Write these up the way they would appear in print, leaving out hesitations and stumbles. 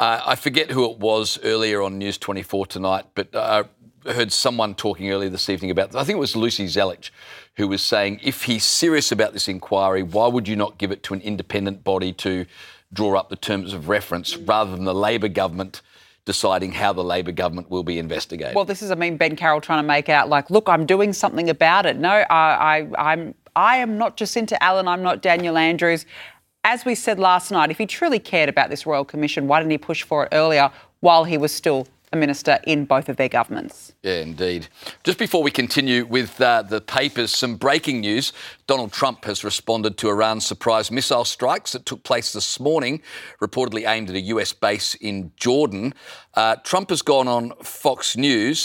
I forget who it was earlier on News 24 tonight, but I heard someone talking earlier this evening about, I think it was Lucy Zelich, who was saying, if he's serious about this inquiry, why would you not give it to an independent body to draw up the terms of reference rather than the Labor government deciding how the Labor government will be investigated? Well, this is, Ben Carroll trying to make out like, look, I'm doing something about it. No, I am not Jacinta Allen. I'm not Daniel Andrews. As we said last night, if he truly cared about this Royal Commission, why didn't he push for it earlier while he was still a minister in both of their governments? Yeah, indeed. Just before we continue with the papers, some breaking news. Donald Trump has responded to Iran's surprise missile strikes that took place this morning, reportedly aimed at a US base in Jordan. Trump has gone on Fox News,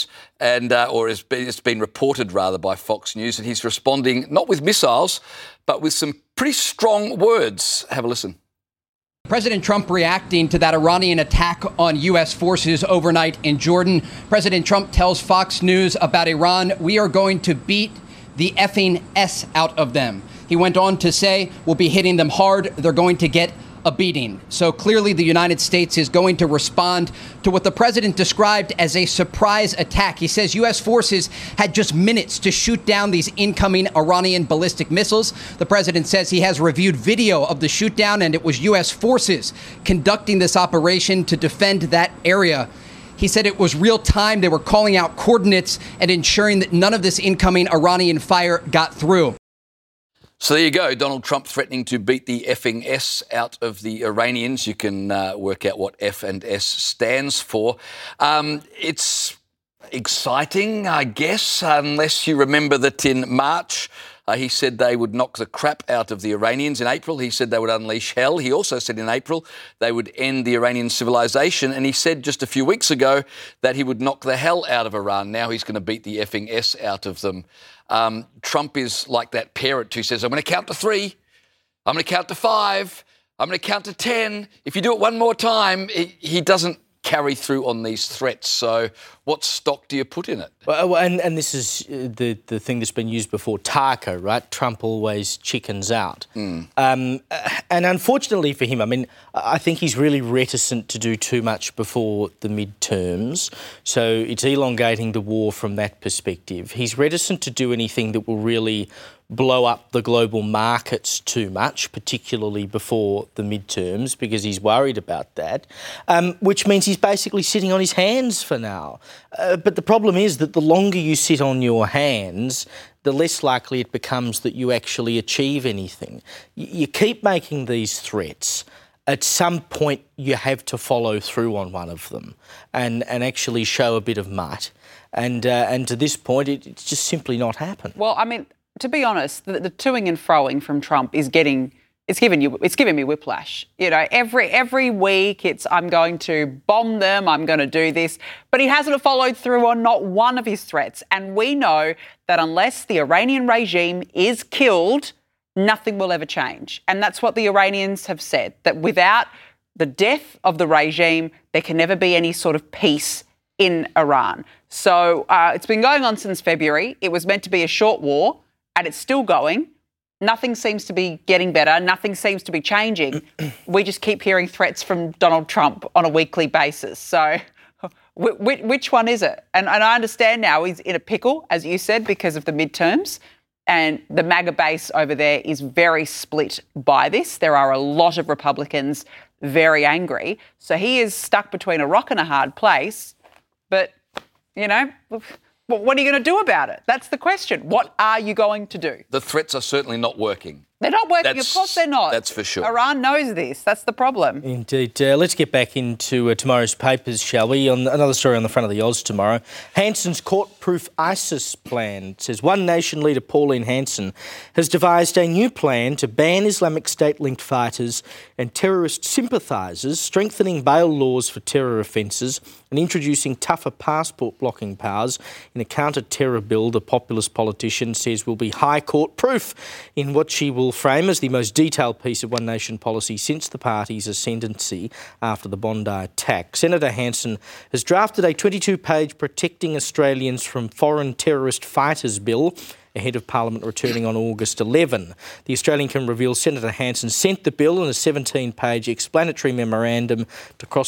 it's been reported rather by Fox News, that he's responding not with missiles, but with some pretty strong words. Have a listen. President Trump reacting to that Iranian attack on U.S. forces overnight in Jordan. President Trump tells Fox News about Iran, we are going to beat the effing S out of them. He went on to say, we'll be hitting them hard. They're going to get a beating. So clearly the United States is going to respond to what the president described as a surprise attack. He says U.S. forces had just minutes to shoot down these incoming Iranian ballistic missiles. The president says he has reviewed video of the shoot down, and it was U.S. forces conducting this operation to defend that area. He said it was real time. They were calling out coordinates and ensuring that none of this incoming Iranian fire got through. So there you go, Donald Trump threatening to beat the effing S out of the Iranians. You can work out what F and S stands for. It's exciting, I guess, unless you remember that in March, he said they would knock the crap out of the Iranians. In April, he said they would unleash hell. He also said in April they would end the Iranian civilization. And he said just a few weeks ago that he would knock the hell out of Iran. Now he's going to beat the effing S out of them. Trump is like that parent who says, I'm going to count to 3, I'm going to count to 5, I'm going to count to 10. If you do it one more time, he doesn't carry through on these threats. So what stock do you put in it? Well, and this is the thing that's been used before, Taco, right? Trump always chickens out. And unfortunately for him, I think he's really reticent to do too much before the midterms. So it's elongating the war from that perspective. He's reticent to do anything that will really blow up the global markets too much, particularly before the midterms, because he's worried about that, which means he's basically sitting on his hands for now. But the problem is that the longer you sit on your hands, the less likely it becomes that you actually achieve anything. You keep making these threats. At some point, you have to follow through on one of them and actually show a bit of might. And to this point, it's just simply not happened. Well, to be honest, the toing and froing from Trump is giving me whiplash. You know, every week it's I'm going to bomb them, I'm going to do this, but he hasn't followed through on not one of his threats. And we know that unless the Iranian regime is killed, nothing will ever change. And that's what the Iranians have said, that without the death of the regime, there can never be any sort of peace in Iran. So it's been going on since February. It was meant to be a short war, and it's still going. Nothing seems to be getting better. Nothing seems to be changing. We just keep hearing threats from Donald Trump on a weekly basis. So which one is it? And I understand now he's in a pickle, as you said, because of the midterms. And the MAGA base over there is very split by this. There are a lot of Republicans very angry. So he is stuck between a rock and a hard place. But, you know, what are you going to do about it? That's the question. What are you going to do? The threats are certainly not working. They're not working. Of course they're not. That's for sure. Iran knows this. That's the problem. Indeed. Let's get back into tomorrow's papers, shall we? On another story on the front of the Oz tomorrow. Hanson's court-proof ISIS plan. It says One Nation leader Pauline Hanson has devised a new plan to ban Islamic State-linked fighters and terrorist sympathisers, strengthening bail laws for terror offences and introducing tougher passport blocking powers in a counter-terror bill the populist politician says will be high court proof in what she will frame as the most detailed piece of One Nation policy since the party's ascendancy after the Bondi attack. Senator Hanson has drafted a 22-page Protecting Australians from Foreign Terrorist Fighters bill ahead of Parliament returning on August 11. The Australian can reveal Senator Hanson sent the bill in a 17-page explanatory memorandum to cross